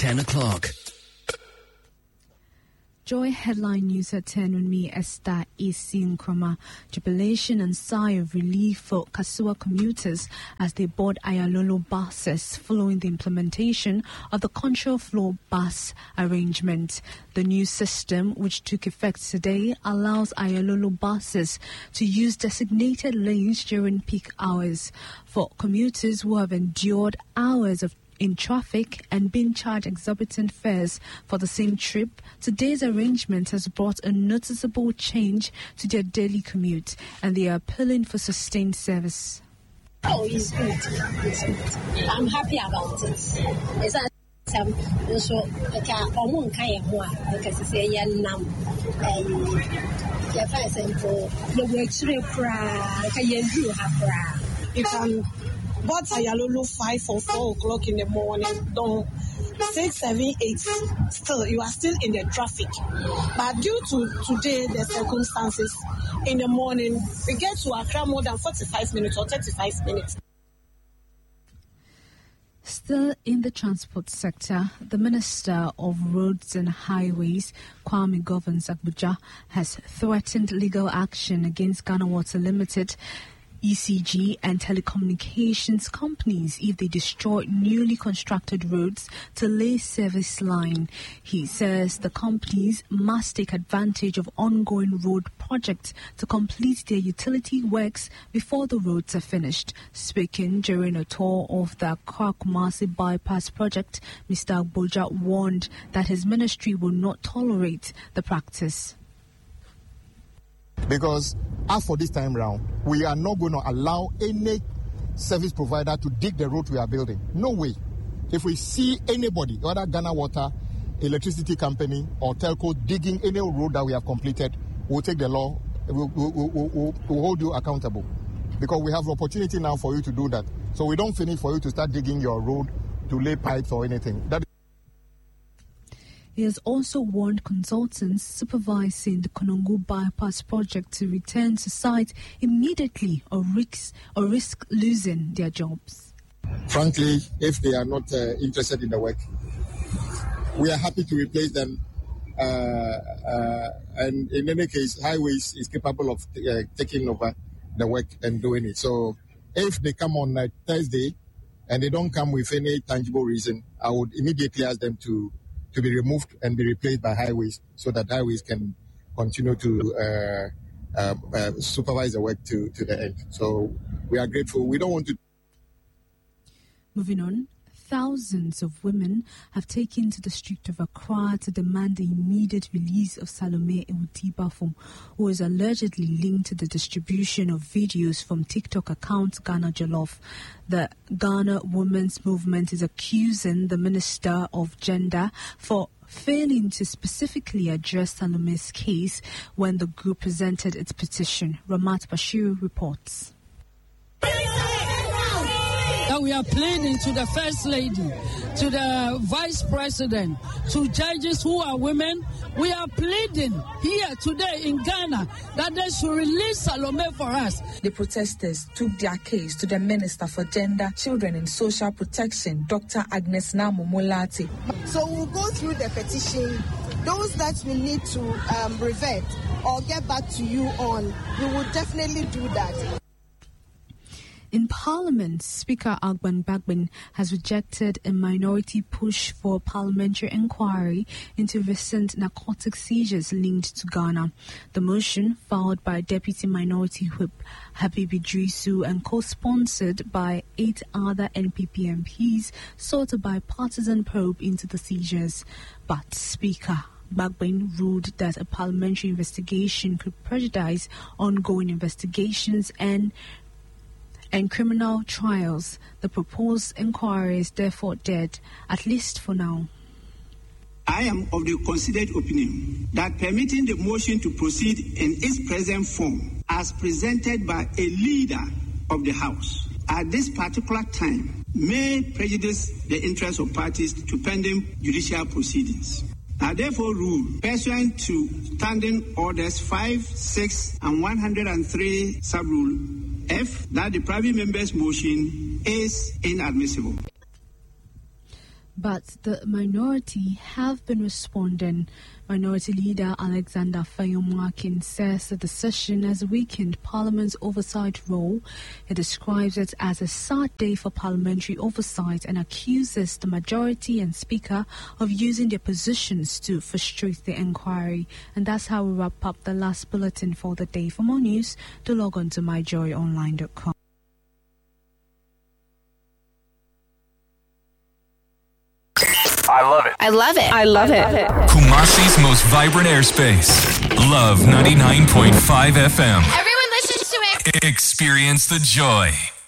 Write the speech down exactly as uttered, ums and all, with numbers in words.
ten o'clock. Joy headline news at ten with me, Esther Isi Nkrumah. Jubilation and sigh of relief for Kasua commuters as they board Ayalolo buses following the implementation of the control floor bus arrangement. The new system, which took effect today, allows Ayalolo buses to use designated lanes during peak hours. For commuters who have endured hours of in traffic and being charged exorbitant fares for the same trip, today's arrangement has brought a noticeable change to their daily commute, and they are appealing for sustained service. Oh, it's good. It's good. I'm happy about it. It's a so okay, I'm kind of because it's a young nam. Yeah, for the work through cry, can you have you can. But Ayalolo five or four o'clock in the morning, don't six, seven, eight. Still, you are still in the traffic. But due to today, the circumstances in the morning, we get to Accra more than forty-five minutes or thirty-five minutes. Still in the transport sector, the Minister of Roads and Highways, Kwame Govins Abuja, has threatened legal action against Ghana Water Limited, E C G and telecommunications companies if they destroy newly constructed roads to lay service line. He says the companies must take advantage of ongoing road projects to complete their utility works before the roads are finished. Speaking during a tour of the Accra Kumasi bypass project, Mister Agboja warned that his ministry will not tolerate the practice. Because as for this time round, we are not going to allow any service provider to dig the road we are building. No way. If we see anybody, whether Ghana Water, electricity company, or telco digging any road that we have completed, we'll take the law, we'll, we'll, we'll, we'll, we'll hold you accountable. Because we have the opportunity now for you to do that. So we don't finish for you to start digging your road to lay pipes or anything. That He has also warned consultants supervising the Konongo bypass project to return to site immediately or risk, or risk losing their jobs. Frankly, if they are not uh, interested in the work, we are happy to replace them. Uh, uh, and in any case, Highways is capable of uh, taking over the work and doing it. So if they come on uh, Thursday and they don't come with any tangible reason, I would immediately ask them to to be removed and be replaced by Highways so that Highways can continue to uh, uh, uh, supervise the work to, to the end. So we are grateful. We don't want to... Moving on, thousands of women have taken to the street of Accra to demand the immediate release of Salome Ewutibafum, who is allegedly linked to the distribution of videos from TikTok account Ghana Jollof. The Ghana Women's Movement is accusing the Minister of Gender for failing to specifically address Salome's case when the group presented its petition. Ramat Bashir reports. That we are pleading to the First Lady, to the Vice President, to judges who are women. We are pleading here today in Ghana that they should release Salome for us. The protesters took their case to the Minister for Gender, Children and Social Protection, Doctor Agnes Namu-Molati. So we'll go through the petition. Those that we need to um, revert or get back to you on, we will definitely do that. In Parliament, Speaker Agban Bagbin has rejected a minority push for a parliamentary inquiry into recent narcotic seizures linked to Ghana. The motion, filed by Deputy Minority Whip Habib Idrisu and co-sponsored by eight other N P P M Ps, sought a bipartisan probe into the seizures. But Speaker Bagbin ruled that a parliamentary investigation could prejudice ongoing investigations and and criminal trials. The proposed inquiry is therefore dead, at least for now. I am of the considered opinion that permitting the motion to proceed in its present form, as presented by a leader of the House, at this particular time, may prejudice the interests of parties to pending judicial proceedings. I therefore rule, pursuant to Standing Orders five, six, and one hundred three, Sub-Rule F, that the private member's motion is inadmissible. but the minority have been responding. Minority Leader Alexander Fayomwakin says that the session has weakened Parliament's oversight role. He describes it as a sad day for parliamentary oversight and accuses the majority and Speaker of using their positions to frustrate the inquiry. And that's how we wrap up the last bulletin for the day. For more news, do log on to my joy online dot com. I love it. I love it. I love it. Kumasi's most vibrant airspace. Love ninety-nine point five F M. Everyone listens to it. Experience the joy.